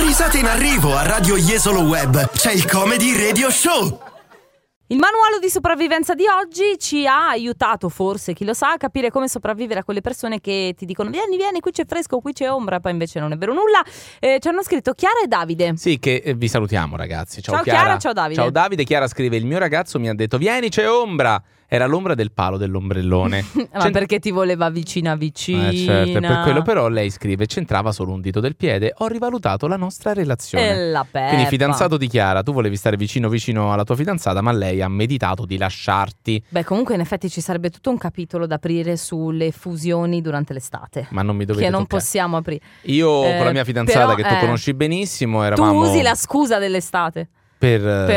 Risate in arrivo a Radio Jesolo Web. C'è il Comedy Radio Show. Il manuale di sopravvivenza di oggi ci ha aiutato, forse, chi lo sa, a capire come sopravvivere a quelle persone che ti dicono vieni, qui c'è fresco, qui c'è ombra, poi invece non è vero nulla. Ci hanno scritto Chiara e Davide. Sì, che vi salutiamo ragazzi. Ciao Chiara, ciao Davide. Ciao Davide. Chiara scrive: il mio ragazzo mi ha detto vieni, c'è ombra. Era l'ombra del palo dell'ombrellone. Ma perché ti voleva vicina? Certo, per quello. Però lei scrive: c'entrava solo un dito del piede. Ho rivalutato la nostra relazione. E la peppa. Quindi fidanzato di Chiara, tu volevi stare vicino alla tua fidanzata, ma lei ha meditato di lasciarti. Beh, comunque in effetti ci sarebbe tutto un capitolo da aprire sulle fusioni durante l'estate. Ma non mi dovete che non toccare. possiamo aprire. Io con la mia fidanzata, però, che tu conosci benissimo, eravamo... Tu usi la scusa dell'estate per